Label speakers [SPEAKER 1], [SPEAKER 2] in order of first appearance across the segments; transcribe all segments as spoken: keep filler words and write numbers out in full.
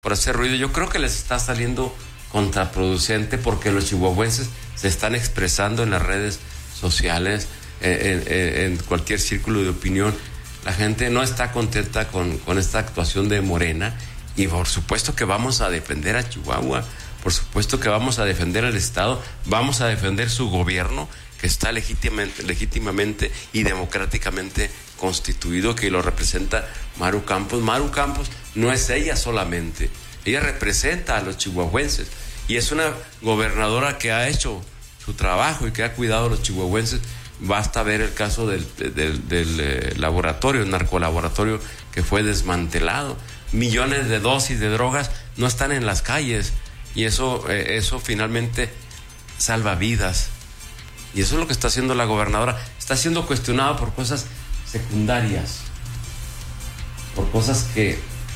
[SPEAKER 1] por hacer ruido. Yo creo que les está saliendo contraproducente porque los chihuahuenses se están expresando en las redes sociales, en, en, en cualquier círculo de opinión. La gente no está contenta con, con esta actuación de Morena, y por supuesto que vamos a defender a Chihuahua, por supuesto que vamos a defender al Estado, vamos a defender su gobierno, que está legítimamente, legítimamente y democráticamente constituido, que lo representa Maru Campos. Maru Campos no es ella solamente, ella representa a los chihuahuenses, y es una gobernadora que ha hecho su trabajo y que ha cuidado a los chihuahuenses. Basta ver el caso del, del, del eh, laboratorio, el narcolaboratorio que fue desmantelado. Millones de dosis de drogas no están en las calles, y eso, eh, eso finalmente salva vidas. Y eso es lo que está haciendo la gobernadora. Está siendo cuestionada por cosas secundarias, por cosas que,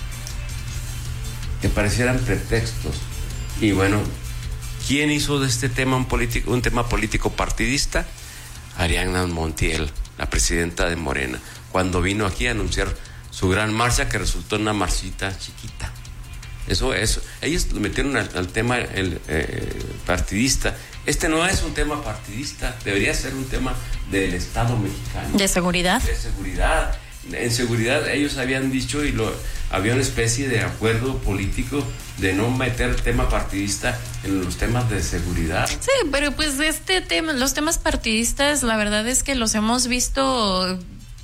[SPEAKER 1] que parecieran pretextos. Y bueno, ¿quién hizo de este tema un, político, un tema político partidista? Ariadna Montiel, la presidenta de Morena, cuando vino aquí a anunciar su gran marcha, que resultó una marchita chiquita. Eso, eso. Ellos lo metieron al, al tema el, eh, partidista. Este no es un tema partidista, debería ser un tema del Estado mexicano.
[SPEAKER 2] ¿De seguridad?
[SPEAKER 1] De seguridad. En seguridad ellos habían dicho, y lo había una especie de acuerdo político de no meter el tema partidista en los temas de seguridad.
[SPEAKER 2] Sí, pero pues este tema, los temas partidistas, la verdad es que los hemos visto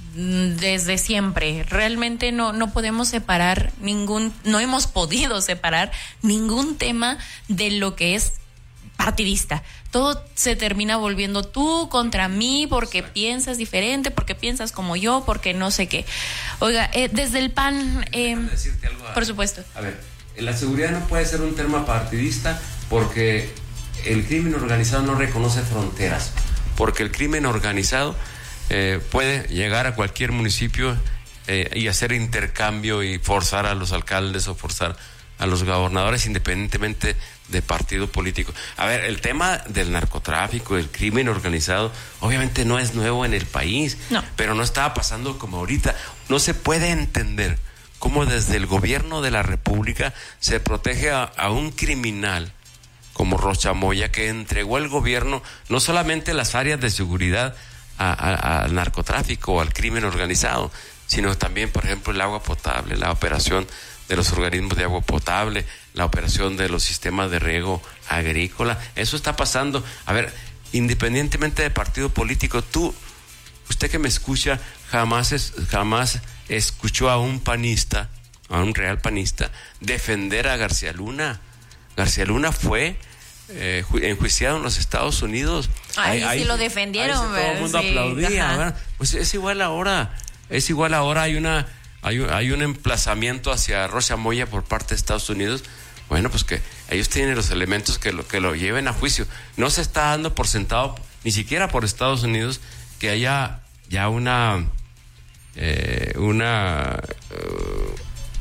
[SPEAKER 2] desde siempre. Realmente no, no podemos separar ningún, no hemos podido separar ningún tema de lo que es partidista. Todo se termina volviendo tú contra mí porque Exacto. piensas diferente, porque piensas como yo, porque no sé qué. Oiga, eh, desde el P A N, eh,
[SPEAKER 1] decirte algo a,
[SPEAKER 2] por supuesto.
[SPEAKER 1] A ver, la seguridad no puede ser un tema partidista porque el crimen organizado no reconoce fronteras, porque el crimen organizado eh, puede llegar a cualquier municipio eh, y hacer intercambio y forzar a los alcaldes o forzar a los gobernadores independientemente de partido político. A ver, el tema del narcotráfico, el crimen organizado, obviamente no es nuevo en el país,
[SPEAKER 2] no.
[SPEAKER 1] pero no estaba pasando como ahorita. No se puede entender cómo desde el gobierno de la República se protege a, a un criminal como Rocha Moya, que entregó el gobierno no solamente las áreas de seguridad al narcotráfico o al crimen organizado, sino también, por ejemplo, el agua potable, la operación de los organismos de agua potable, la operación de los sistemas de riego agrícola. Eso está pasando. A ver, independientemente de partido político, tú, usted que me escucha, jamás es, jamás escuchó a un panista, a un real panista, defender a García Luna. García Luna fue eh, enjuiciado en los Estados Unidos.
[SPEAKER 2] Ahí, ahí sí lo defendieron.
[SPEAKER 1] Ahí todo el mundo sí, aplaudía. Bueno, pues es igual ahora. Es igual ahora. Hay una Hay un, hay un emplazamiento hacia Rocha Moya por parte de Estados Unidos. Bueno, pues que ellos tienen los elementos que lo, que lo lleven a juicio. No se está dando por sentado, ni siquiera por Estados Unidos, que haya ya una, eh, una, uh,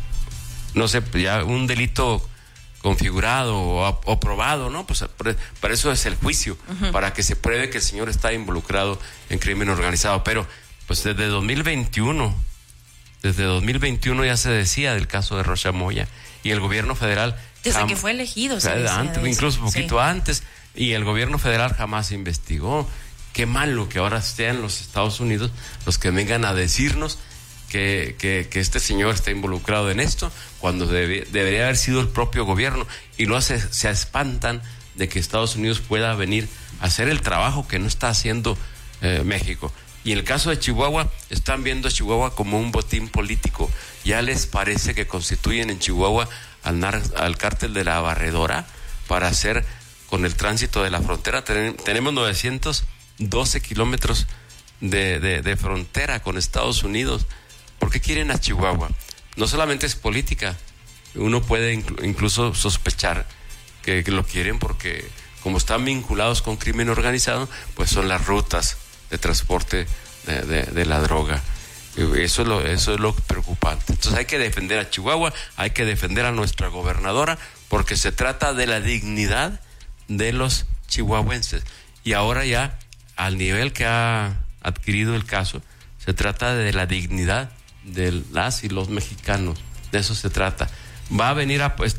[SPEAKER 1] no sé, ya un delito configurado o, o probado, ¿no? Pues para eso es el juicio, uh-huh. para que se pruebe que el señor está involucrado en crimen organizado. Pero, pues desde dos mil veintiuno... Desde dos mil veintiuno ya se decía del caso de Rocha Moya, y el gobierno federal...
[SPEAKER 2] Desde jam- que fue elegido. Se
[SPEAKER 1] antes, incluso un poquito sí. antes, y el gobierno federal jamás investigó. Qué malo que ahora sean los Estados Unidos los que vengan a decirnos que, que, que este señor está involucrado en esto, cuando debe, debería haber sido el propio gobierno, y no se, se espantan de que Estados Unidos pueda venir a hacer el trabajo que no está haciendo eh, México. Y en el caso de Chihuahua, están viendo a Chihuahua como un botín político. Ya les parece que constituyen en Chihuahua al, nar- al cártel de la Barredora para hacer con el tránsito de la frontera. Ten- tenemos novecientos doce kilómetros de, de, de frontera con Estados Unidos. ¿Por qué quieren a Chihuahua? No solamente es política, uno puede inclu- incluso sospechar que, que lo quieren porque como están vinculados con crimen organizado, pues son las rutas de transporte de, de, de la droga. Eso es lo, eso es lo preocupante. Entonces hay que defender a Chihuahua, hay que defender a nuestra gobernadora, porque se trata de la dignidad de los chihuahuenses. Y ahora ya, al nivel que ha adquirido el caso, se trata de la dignidad de las y los mexicanos. De eso se trata. va a venir a,